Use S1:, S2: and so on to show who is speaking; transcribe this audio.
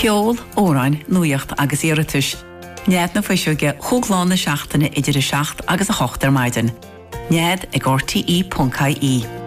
S1: Ceol, óráin, nuacht agus iiritus. Nead na faisiúge chúglána seachtainna idir a 7 agus a 8 maidin. Nead ag RTE.ie.